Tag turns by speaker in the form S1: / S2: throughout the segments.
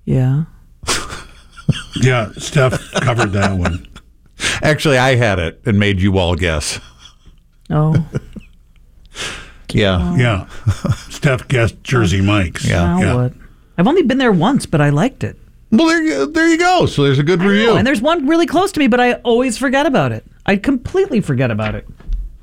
S1: Yeah.
S2: Yeah, Steph covered that one.
S3: Actually, I had it and made you all guess.
S1: Oh.
S3: Yeah.
S2: Yeah. Steph guessed Jersey Mike's.
S3: Yeah.
S1: Now what? I've only been there once, but I liked it.
S3: Well, there you go. So there's a good review.
S1: And there's one really close to me, but I always forget about it. I completely forget about it.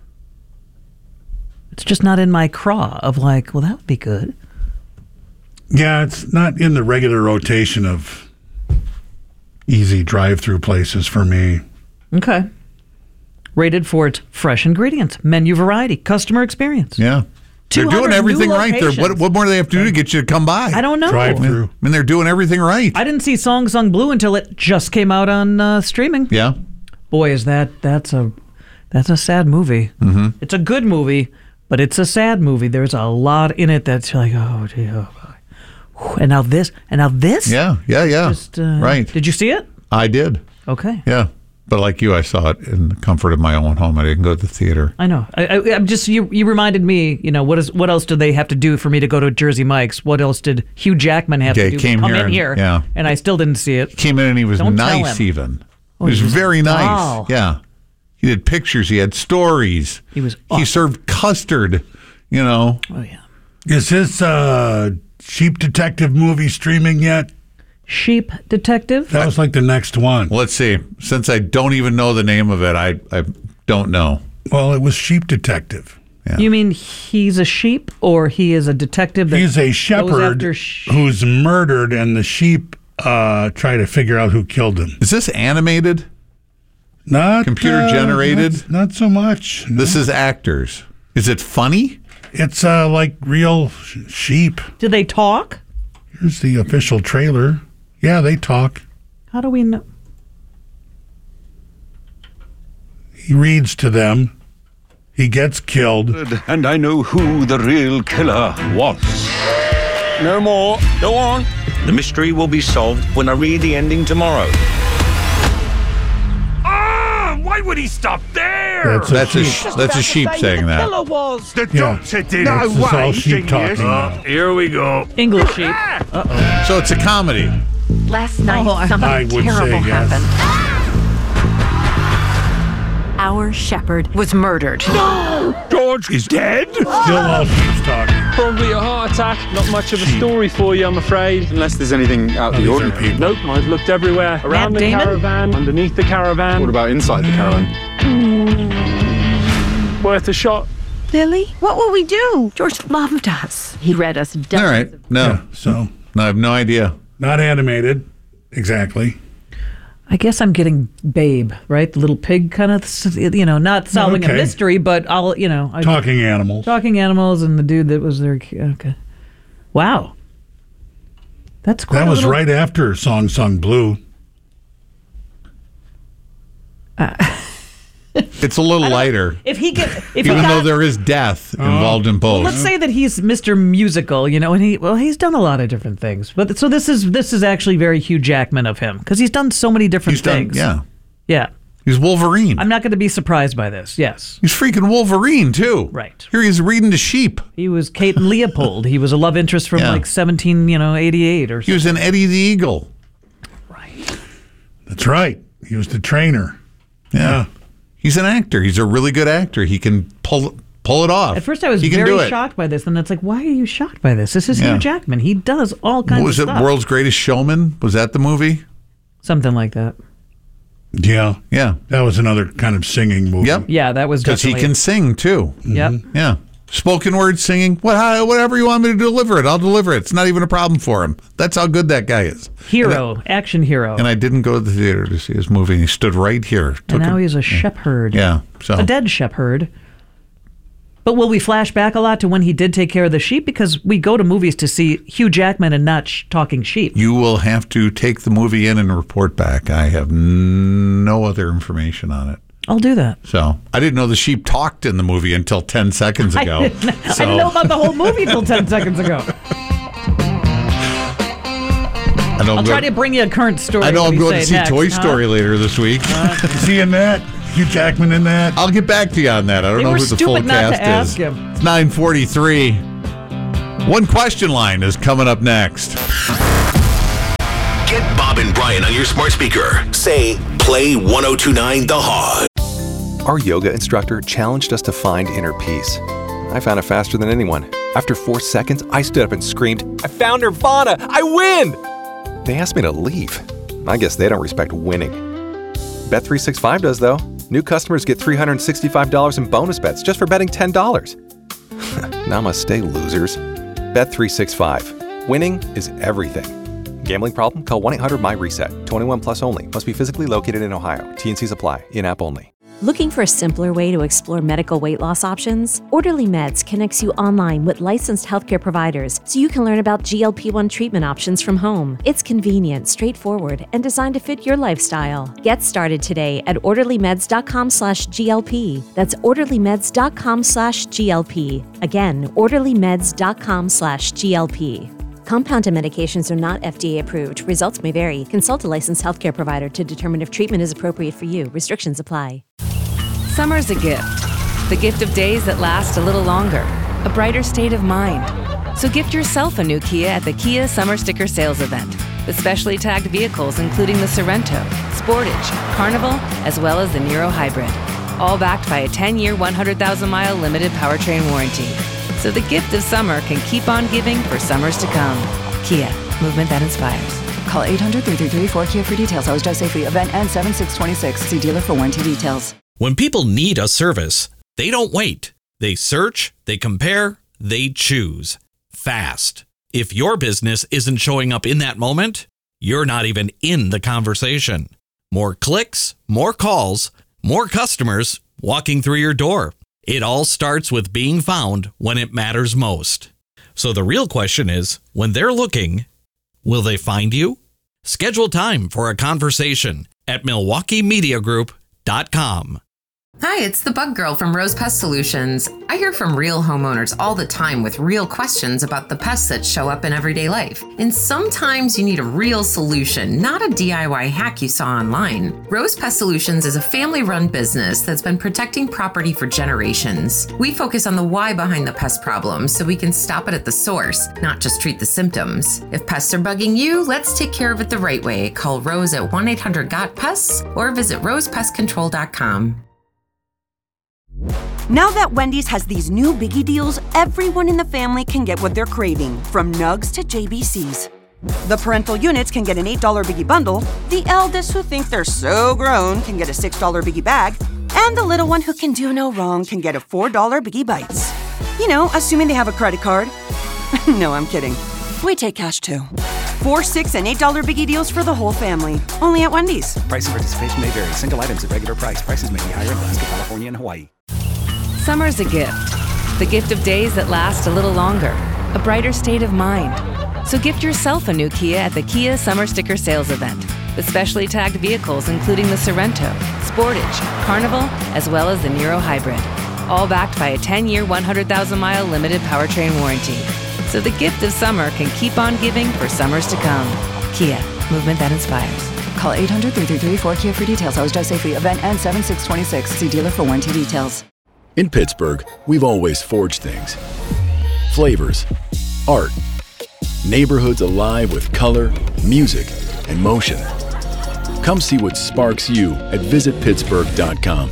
S1: It's just not in my craw of like, well, that would be good.
S2: Yeah, it's not in the regular rotation of easy drive-through places for me.
S1: Okay. Rated for its fresh ingredients, menu variety, customer experience.
S3: Yeah. They're
S1: 200
S3: doing everything
S1: new
S3: right.
S1: locations.
S3: What more do they have to do to get you to come by?
S1: I don't know.
S2: Drive-through.
S3: I mean, they're doing everything right.
S1: I didn't see Song Sung Blue until it just came out on streaming.
S3: Yeah.
S1: Boy, is that's a sad movie. Mm-hmm. It's a good movie, but it's a sad movie. There's a lot in it that's like, oh, dear, oh boy. And now this.
S3: Yeah.
S1: Just,
S3: right.
S1: Did you see it?
S3: I did.
S1: Okay.
S3: Yeah. But like you, I saw it in the comfort of my own home. I didn't go to the theater.
S1: I know. I'm just you reminded me. You know what else did they have to do for me to go to Jersey Mike's? What else did Hugh Jackman have to do?
S3: Came
S1: Come
S3: here
S1: in here,
S3: yeah.
S1: And I still didn't see it.
S3: He came in and he was
S1: Don't tell
S3: nice.
S1: him.
S3: Even
S1: Oh,
S3: he was
S1: he was
S3: very
S1: a
S3: nice.
S1: doll.
S3: Yeah. He did pictures. He had stories.
S1: He was
S3: He
S1: awesome.
S3: served custard. You know.
S1: Oh yeah.
S2: Is this Sheep Detective movie streaming yet?
S1: Sheep Detective.
S2: That was like the next one.
S3: Let's see. Since I don't even know the name of it, I don't know.
S2: Well, it was Sheep Detective.
S3: Yeah.
S1: You mean he's a sheep, or he is a detective? That
S2: He's a
S1: goes
S2: shepherd
S1: after
S2: who's murdered, and the sheep try to figure out who killed him.
S3: Is this animated?
S2: Not
S3: Computer generated?
S2: Not so much. No.
S3: This is actors. Is it funny?
S2: It's like real sheep.
S1: Do they talk?
S2: Here's the official trailer. Yeah, they talk.
S1: How do we know?
S2: He reads to them. He gets killed.
S4: And I know who the real killer was. No more. Go on. The mystery will be solved when I read the ending tomorrow. Ah! Why would he stop there?
S3: That's a sheep saying that.
S4: The doctor did.
S2: This is all sheep talking.
S4: Here we go.
S1: English sheep.
S3: So it's a comedy.
S5: Last night,
S2: I
S5: something
S2: would
S5: terrible
S2: say yes.
S5: happened. Our shepherd was murdered.
S4: George is dead.
S2: Still all sheep's talking.
S6: Probably a heart attack. Not much of a story for you, I'm afraid. Unless there's anything out of the
S2: These are
S6: ordinary.
S2: people.
S6: Nope, I've looked everywhere. Around the
S1: Damon?
S6: caravan, underneath the caravan.
S7: What about inside the caravan?
S6: Worth a shot.
S5: Lily, what will we do? George loved us. He read us dozens
S3: All right.
S5: of
S3: No.
S2: Yeah, so
S3: No, I have no idea.
S2: not animated. Exactly.
S1: I guess I'm getting Babe, right? The little pig kind of, not solving a
S2: Okay.
S1: mystery, but
S2: Talking animals.
S1: talking animals and the dude that was there. Okay. Wow. That's quite
S2: That
S1: a
S2: was
S1: little-
S2: right after Song Sung Blue.
S3: It's a little lighter,
S1: If he
S3: even though there is death involved in both.
S1: let's say that he's Mr. Musical, and he's done a lot of different things. But so this is actually very Hugh Jackman of him because he's done so many different
S3: He's done,
S1: things.
S3: yeah.
S1: Yeah.
S3: He's Wolverine.
S1: I'm not going to be surprised by this. Yes.
S3: He's freaking Wolverine too.
S1: Right.
S3: Here he's reading to sheep.
S1: He was Kate and Leopold. He was a love interest from
S3: Yeah.
S1: like 1788 or
S3: He
S1: something.
S3: was in Eddie the Eagle.
S1: Right.
S2: That's right. He was the trainer. Yeah.
S3: He's an actor. He's a really good actor. He can pull it off.
S1: At first I was
S3: He can do
S1: very
S3: it.
S1: shocked by this, and it's like, why are you shocked by this? This is
S3: Yeah.
S1: Hugh Jackman. He does all kinds
S3: What was
S1: of
S3: it?
S1: stuff.
S3: World's Greatest Showman? Was that the movie?
S1: Something like that.
S2: Yeah.
S3: Yeah.
S2: That was another kind of singing movie.
S3: Yep.
S1: Yeah, that was
S3: Because he
S1: definitely.
S3: can sing too.
S1: Yep.
S3: Yeah. Spoken word singing. Whatever you want me to deliver it, I'll deliver it. It's not even a problem for him. That's how good that guy is.
S1: Hero, action hero.
S3: And I didn't go to the theater to see his movie. He stood right here.
S1: And now he's a shepherd.
S3: Yeah. So
S1: A dead shepherd. But will we flash back a lot to when he did take care of the sheep? Because we go to movies to see Hugh Jackman and not talking sheep.
S3: you will have to take the movie in and report back. I have no other information on it.
S1: I'll do that.
S3: So I didn't know the sheep talked in the movie until 10 seconds ago.
S1: I didn't know about the whole movie until 10 seconds ago. I'll try to bring you a current story.
S3: I know
S1: when
S3: I'm
S1: we
S3: going to
S1: say
S3: see
S1: next,
S3: Toy
S1: huh?
S3: Story later this week.
S2: Is he in that? Hugh Jackman in that?
S3: I'll get back to you on that. I don't
S1: They
S3: know
S1: were
S3: who the full
S1: stupid not to
S3: cast
S1: ask
S3: is.
S1: him.
S3: It's 9:43. One question line is coming up next.
S7: Get Bob and Brian on your smart speaker. Say, play 1029 The Hog.
S8: Our yoga instructor challenged us to find inner peace. I found it faster than anyone. After 4 seconds, I stood up and screamed, "I found Nirvana! I win!" They asked me to leave. I guess they don't respect winning. Bet365 does, though. New customers get $365 in bonus bets just for betting $10. Namaste, losers. Bet365. Winning is everything. Gambling problem? Call 1-800-MY-RESET. 21 plus only. Must be physically located in Ohio. T&Cs apply. In-app only.
S9: Looking for a simpler way to explore medical weight loss options? Orderly Meds connects you online with licensed healthcare providers so you can learn about GLP-1 treatment options from home. It's convenient, straightforward, and designed to fit your lifestyle. Get started today at orderlymeds.com/GLP. That's orderlymeds.com/GLP. Again, orderlymeds.com/GLP. Compounded medications are not FDA approved. Results may vary. Consult a licensed healthcare provider to determine if treatment is appropriate for you. Restrictions apply.
S10: Summer's a gift. The gift of days that last a little longer. A brighter state of mind. So gift yourself a new Kia at the Kia Summer Sticker Sales Event. With specially tagged vehicles including the Sorento, Sportage, Carnival, as well as the Niro Hybrid. All backed by a 10-year, 100,000-mile limited powertrain warranty. So the gift of summer can keep on giving for summers to come. Kia, movement that inspires.
S11: Call 800-333-4KIA for details. Always drive safely. Event ends 7/6/26. See dealer for warranty details.
S12: When people need a service, they don't wait. They search, they compare, they choose. Fast. If your business isn't showing up in that moment, you're not even in the conversation. More clicks, more calls, more customers walking through your door. It all starts with being found when it matters most. So the real question is, when they're looking, will they find you? Schedule time for a conversation at MilwaukeeMediaGroup.com.
S13: Hi, it's the Bug Girl from Rose Pest Solutions. I hear from real homeowners all the time with real questions about the pests that show up in everyday life. And sometimes you need a real solution, not a DIY hack you saw online. Rose Pest Solutions is a family-run business that's been protecting property for generations. We focus on the why behind the pest problem so we can stop it at the source, not just treat the symptoms. If pests are bugging you, let's take care of it the right way. Call Rose at 1-800-GOT-PESTS or visit rosepestcontrol.com.
S14: Now that Wendy's has these new biggie deals, everyone in the family can get what they're craving, from nugs to JBCs. The parental units can get an $8 biggie bundle, the eldest who think they're so grown can get a $6 biggie bag, and the little one who can do no wrong can get a $4 biggie bites. You know, assuming they have a credit card. No, I'm kidding. We take cash too. 4, 6, and $8 biggie deals for the whole family. Only at Wendy's.
S15: Price and participation may vary. Single items at regular price. Prices may be higher in Alaska, California, and Hawaii.
S10: Summer's a gift. The gift of days that last a little longer. A brighter state of mind. So gift yourself a new Kia at the Kia Summer Sticker Sales Event. With specially tagged vehicles including the Sorento, Sportage, Carnival, as well as the Niro Hybrid. All backed by a 10-year, 100,000-mile limited powertrain warranty. So the gift of summer can keep on giving for summers to come. Kia, movement that inspires.
S11: Call 800-333-4KIA for details. Always drive safely. Event ends 7/6/26. See dealer for warranty details.
S16: In Pittsburgh, we've always forged things. Flavors, art, neighborhoods alive with color, music, and motion. Come see what sparks you at visitpittsburgh.com.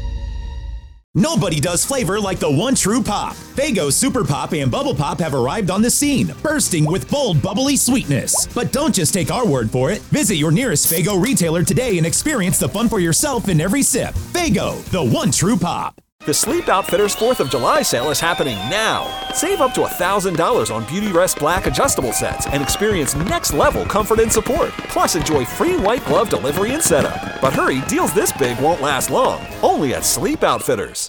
S17: Nobody does flavor like the one true pop. Faygo Super Pop and Bubble Pop have arrived on the scene, bursting with bold, bubbly sweetness. But don't just take our word for it. Visit your nearest Faygo retailer today and experience the fun for yourself in every sip. Faygo, the one true pop.
S18: The Sleep Outfitters 4th of July sale is happening now. Save up to $1,000 on Beauty Rest Black adjustable sets and experience next-level comfort and support. Plus, enjoy free white glove delivery and setup. But hurry, deals this big won't last long. Only at Sleep Outfitters.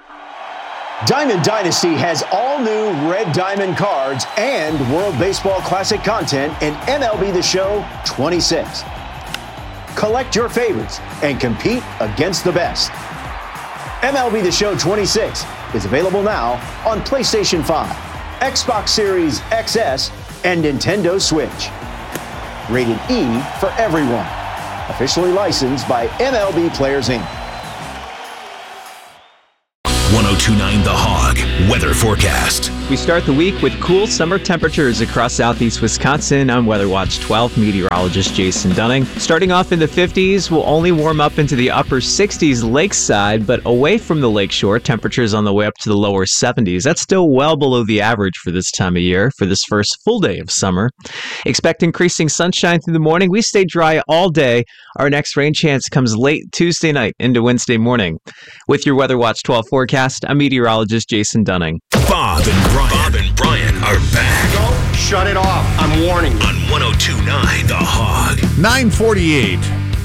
S19: Diamond Dynasty has all new Red Diamond cards and World Baseball Classic content in MLB The Show 26. Collect your favorites and compete against the best. MLB The Show 26 is available now on PlayStation 5, Xbox Series XS, and Nintendo Switch. Rated E for everyone. Officially licensed by MLB Players Inc.
S7: 1029 The Hog. weather forecast.
S20: We start the week with cool summer temperatures across southeast Wisconsin. I'm Weather Watch 12 meteorologist Jason Dunning. Starting off in the 50s, we'll only warm up into the upper 60s lakeside, but away from the lakeshore, temperatures on the way up to the lower 70s. That's still well below the average for this time of year for this first full day of summer. Expect increasing sunshine through the morning. We stay dry all day. Our next rain chance comes late Tuesday night into Wednesday morning. With your Weather Watch 12 forecast, I'm meteorologist Jason Dunning.
S7: Bob and Brian are back.
S19: Don't shut it off. I'm warning you.
S7: On 102.9 The Hog.
S3: 9:48.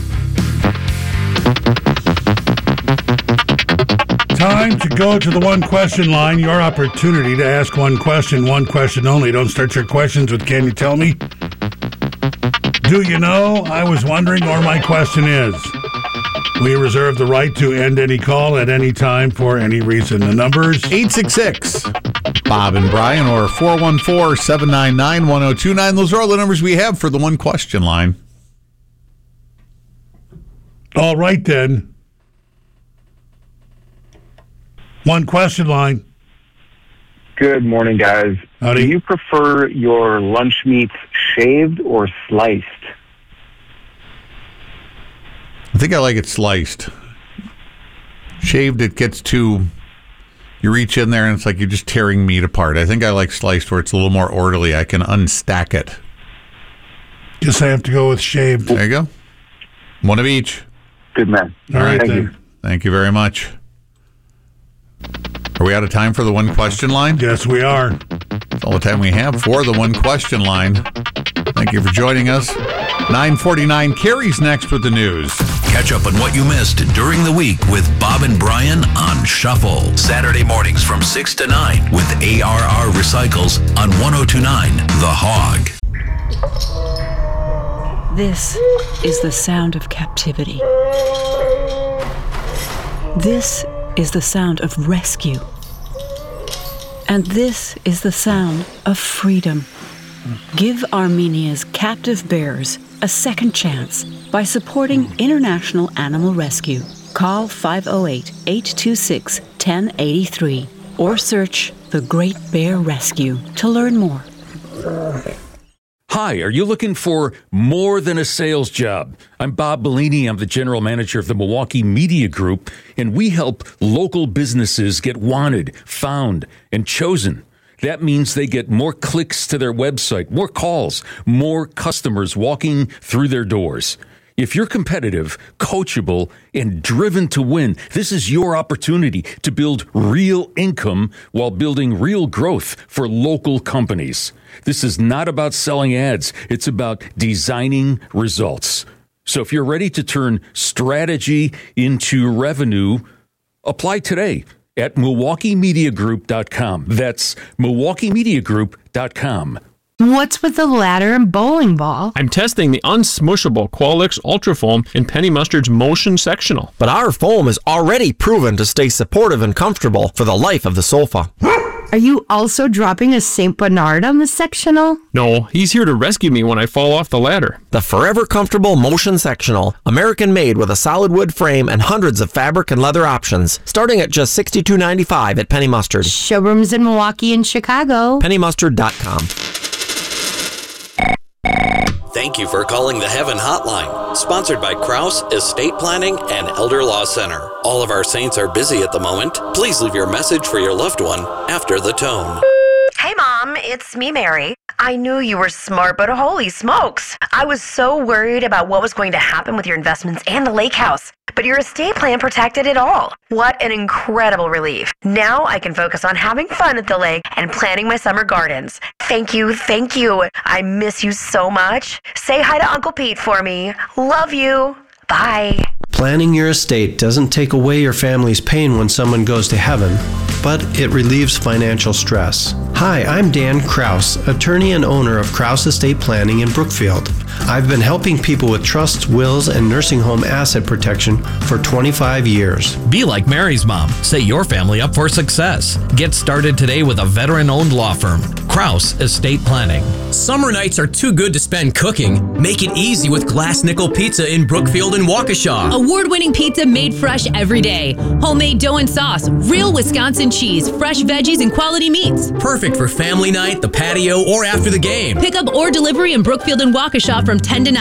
S2: Time to go to the one question line. Your opportunity to ask one question only. Don't start your questions with, can you tell me? Do you know? I was wondering, or my question is. We reserve the right to end any call at any time for any reason. The numbers?
S3: 866 Bob and Brian or 414-799-1029. Those are all the numbers we have for the one question line.
S2: All right, then. One question line.
S21: Good morning, guys.
S2: Howdy.
S21: Do you prefer your lunch meats shaved or sliced?
S3: I think I like it sliced. Shaved, it gets too... You reach in there and it's like you're just tearing meat apart. I think I like sliced where it's a little more orderly. I can unstack it.
S2: Guess I have to go with shaved.
S3: There you go. One of each.
S21: Good man.
S2: All right,
S21: Thank
S2: then.
S21: you.
S3: Thank you very much. Are we out of time for the one question line?
S2: Yes, we are.
S3: That's all the time we have for the one question line. Thank you for joining us. 9:49. Carrie's next with the news.
S7: Catch up on what you missed during the week with Bob and Brian on Shuffle. Saturday mornings from 6 to 9 with ARR Recycles on 102.9 The Hog.
S11: This is the sound of captivity. This is the sound of rescue. And this is the sound of freedom. Give Armenia's captive bears a second chance by supporting International Animal Rescue. Call 508-826-1083 or search The Great Bear Rescue to learn more.
S22: Hi, are you looking for more than a sales job? I'm Bob Bellini. I'm the general manager of the Milwaukee Media Group, and we help local businesses get wanted, found, and chosen. That means they get more clicks to their website, more calls, more customers walking through their doors. If you're competitive, coachable, and driven to win, this is your opportunity to build real income while building real growth for local companies. This is not about selling ads. It's about designing results. So if you're ready to turn strategy into revenue, apply today at MilwaukeeMediaGroup.com. That's MilwaukeeMediaGroup.com.
S23: What's with the ladder and bowling ball?
S6: I'm testing the unsmushable Qualix Ultra Foam in Penny Mustard's Motion Sectional.
S24: But our foam is already proven to stay supportive and comfortable for the life of the sofa.
S23: Are you also dropping a St. Bernard on the sectional?
S6: No, he's here to rescue me when I fall off the ladder.
S24: The forever comfortable Motion Sectional, American made with a solid wood frame and hundreds of fabric and leather options, starting at just $62.95 at Penny Mustard.
S23: Showrooms in Milwaukee and Chicago.
S24: PennyMustard.com.
S12: Thank you for calling the Heaven Hotline, sponsored by Kraus Estate Planning and Elder Law Center. All of our saints are busy at the moment. Please leave your message for your loved one after the tone.
S25: Hey, Mom, it's me, Mary. I knew you were smart, but holy smokes. I was so worried about what was going to happen with your investments and the lake house. But your estate plan protected it all. What an incredible relief. Now I can focus on having fun at the lake and planting my summer gardens. Thank you, thank you. I miss you so much. Say hi to Uncle Pete for me. Love you. Bye.
S26: Planning your estate doesn't take away your family's pain when someone goes to heaven, but it relieves financial stress. Hi, I'm Dan Kraus, attorney and owner of Kraus Estate Planning in Brookfield. I've been helping people with trusts, wills, and nursing home asset protection for 25 years.
S12: Be like Mary's mom. Set your family up for success. Get started today with a veteran-owned law firm, Kraus Estate Planning.
S27: Summer nights are too good to spend cooking. Make it easy with Glass Nickel Pizza in Brookfield and Waukesha.
S28: Award-winning pizza made fresh every day. Homemade dough and sauce, real Wisconsin
S1: cheese, fresh veggies, and quality meats.
S27: Perfect for family night, the patio, or after the game.
S1: Pickup or delivery in Brookfield and Waukesha from 10 to 9.